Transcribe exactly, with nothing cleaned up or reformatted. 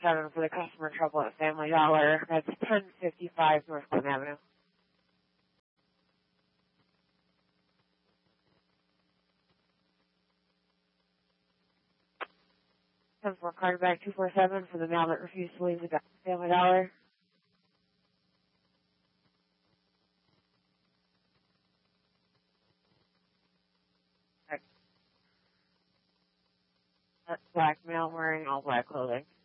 seven for the customer trouble at Family Dollar. That's ten fifty-five North Clinton Avenue. ten four Carterback two four seven for the mail that refused to leave the Family Dollar. That's black male wearing all black clothing.